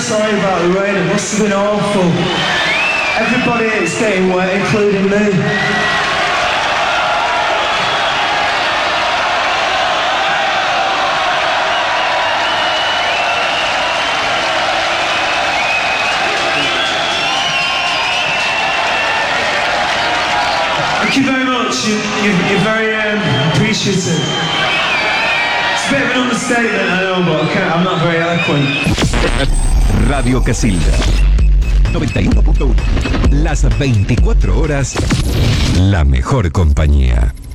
sorry about the rain, it must have been awful. Everybody is getting wet, including me. Thank you very much, you're very appreciative. It's a bit of an understatement, I know, but I'm not very eloquent. Radio Casilda 91.1. Las 24 horas, la mejor compañía.